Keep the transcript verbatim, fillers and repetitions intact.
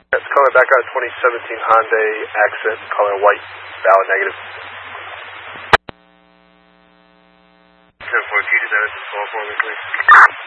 That's calling back on twenty seventeen Hyundai Accent, color white, valid negative. ten fourteen, is that a call for me, please?